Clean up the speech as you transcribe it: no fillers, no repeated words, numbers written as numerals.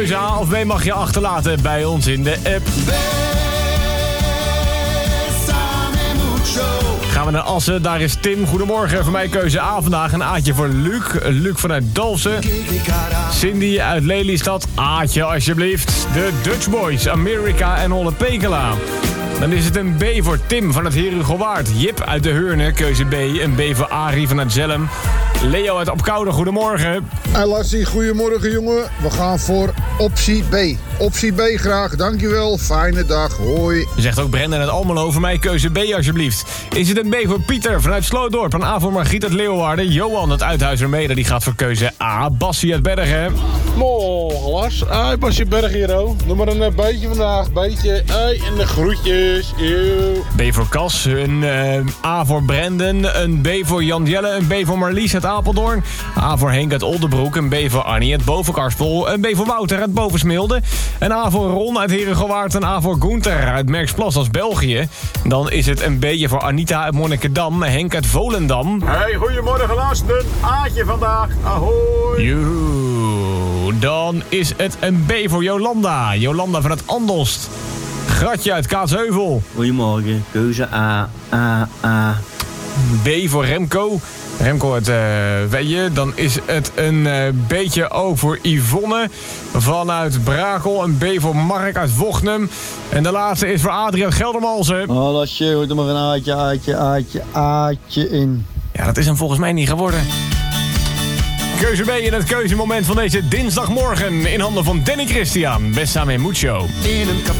Keuze A of B mag je achterlaten bij ons in de app. Gaan we naar Assen, daar is Tim. Goedemorgen, voor mij keuze A vandaag. Een A'tje voor Luc. Luc vanuit Dalfsen. Cindy uit Lelystad. A'tje alsjeblieft. De Dutch Boys, Amerika en Holle Pekela. Dan is het een B voor Tim van het Herugowaard. Jip uit de Heurne, keuze B. Een B voor Arie vanuit Zellem. Leo uit Opkoude, goedemorgen. Hey Lassie, goedemorgen jongen. We gaan voor optie B. Optie B graag, dankjewel. Fijne dag, hoi. Zegt ook Brendan uit Almelo, voor mij keuze B alsjeblieft. Is het een B voor Pieter vanuit Slootdorp? Een A voor Margriet uit Leeuwarden. Johan uit Uithuizermede, die gaat voor keuze A. Bassie uit Bergen. Morgen Lars, Basje Berg hier oh. Doe maar een beetje vandaag, beetje en de groetjes. Eeuw. B voor Cas, een A voor Brendan, een B voor Jan Jelle, een B voor Marlies uit Apeldoorn, A voor Henk uit Oldenbroek, een B voor Annie uit Bovenkarspel, een B voor Wouter uit Bovensmilde, een A voor Ron uit Herugowaard, een A voor Gunther uit Merksplas als België. Dan is het een B'tje voor Anita uit Monnikendam, Henk uit Volendam. Hey, goedemorgen Lars, een A'tje vandaag, ahoy. Joe, dan is het een B voor Jolanda. Jolanda vanuit Andelst. Gratje uit Kaatsheuvel. Goedemorgen, keuze A. B voor Remco. Remco uit Weije. Dan is het een B'tje ook voor Yvonne vanuit Brakel. Een B voor Mark uit Vochnum. En de laatste is voor Adrie uit Geldermalsen. Oh, Lasje, goed er maar een A'tje in. Ja, dat is hem volgens mij niet geworden. Keuze B in het keuzemoment van deze dinsdagmorgen in handen van Danny Christian. Besame mucho. In een café